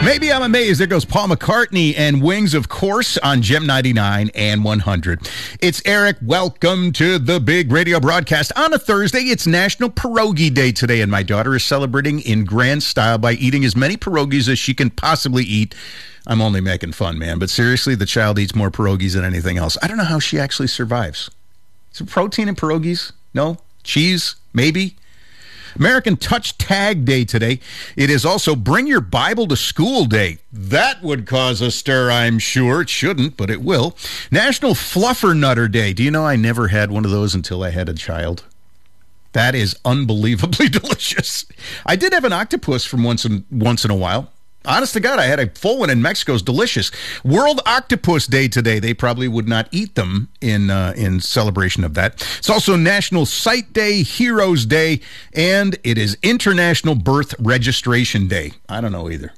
Maybe I'm amazed. There goes Paul McCartney and Wings, of course, on Gem 99 and 100. It's Eric. Welcome to the big radio broadcast. On a Thursday, it's National Pierogi Day today, and my daughter is celebrating in grand style by eating as many pierogies as she can possibly eat. I'm only making fun, man, but seriously, the child eats more pierogies than anything else. I don't know how she actually survives. Is there protein in pierogies? No? Cheese? Maybe? American Touch Tag Day today. It is also Bring Your Bible to School Day. That would cause a stir, I'm sure. It shouldn't, but it will. National Fluffernutter Day. Do you know I never had one of those until I had a child? That is unbelievably delicious. I did have an octopus from once in a while. Honest to God, I had a full one in Mexico. It's delicious. World Octopus Day today. They probably would not eat them in celebration of that. It's also National Sight Day, Heroes Day, and it is International Birth Registration Day. I don't know either.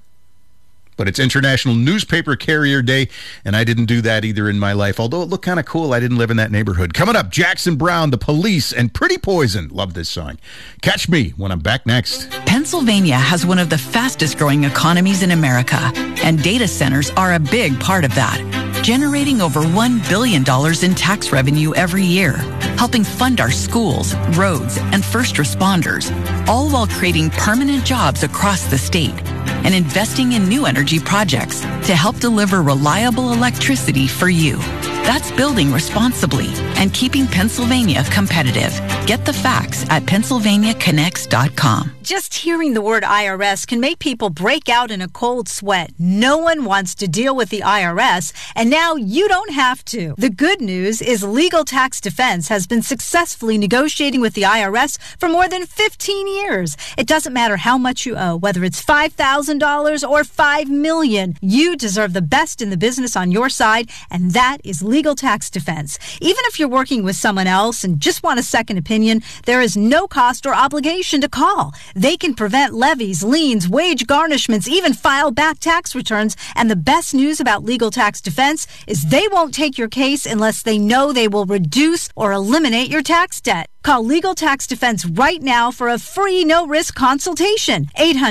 But it's International Newspaper Carrier Day, and I didn't do that either in my life, although it looked kind of cool. I didn't live in that neighborhood. Coming up, Jackson Browne, The Police, and Pretty Poison. Love this song. Catch me when I'm back next. Pennsylvania has one of the fastest growing economies in America, and data centers are a big part of that, generating over $1 billion in tax revenue every year, helping fund our schools, roads, and first responders, all while creating permanent jobs across the state and investing in new energy projects to help deliver reliable electricity for you. That's building responsibly and keeping Pennsylvania competitive. Get the facts at PennsylvaniaConnects.com. Just hearing the word IRS can make people break out in a cold sweat. No one wants to deal with the IRS, and now you don't have to. The good news is Legal Tax Defense has been successfully negotiating with the IRS for more than 15 years. It doesn't matter how much you owe, whether it's $5,000 or $5 million. You deserve the best in the business on your side, and that is Legal Tax Defense. Even if you're working with someone else and just want a second opinion, there is no cost or obligation to call. They can prevent levies, liens, wage garnishments, even file back tax returns. And the best news about Legal Tax Defense is they won't take your case unless they know they will reduce or eliminate your tax debt. Call Legal Tax Defense right now for a free no-risk consultation.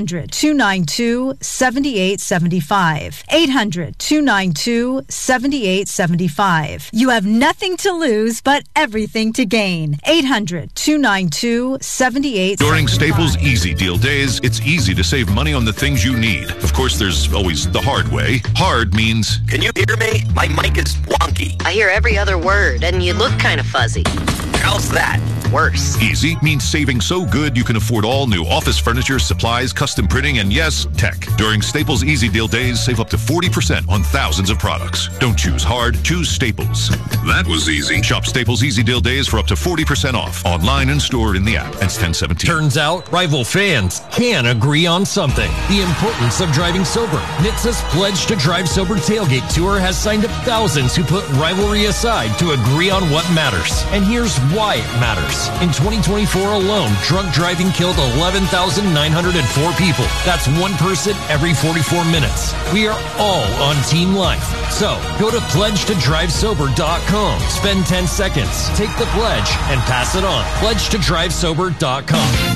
800-292-7875. 800-292-7875. You have nothing to lose but everything to gain. 800-292-7875. During Staples Easy Deal Days, it's easy to save money on the things you need. Of course, there's always the hard way. Hard means... Can you hear me? My mic is wonky. I hear every other word, and you look kind of fuzzy. How's that? Worse. Easy means saving so good you can afford all new office furniture, supplies, custom printing, and yes, tech. During Staples Easy Deal Days, save up to 40% on thousands of products. Don't choose hard, choose Staples. That was easy. Shop Staples Easy Deal Days for up to 40% off. Online and stored in the app. Ends 10/17. Turns out, rival fans can agree on something. The importance of driving sober. NHTSA's Pledge to Drive Sober Tailgate Tour has signed up thousands who put rivalry aside to agree on what matters. And here's why it matters. In 2024 alone, drunk driving killed 11,904 people. That's one person every 44 minutes. We are all on Team Life. So, go to pledgetodrivesober.com. Spend 10 seconds, take the pledge, and pass it on. pledgetodrivesober.com.